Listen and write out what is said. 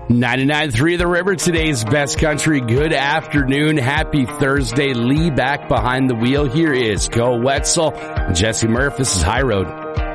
99.3 The River, today's best country. Good afternoon. Happy Thursday. Lee back behind the wheel. Here is Go Wetzel. Jesse Murph. This is High Road.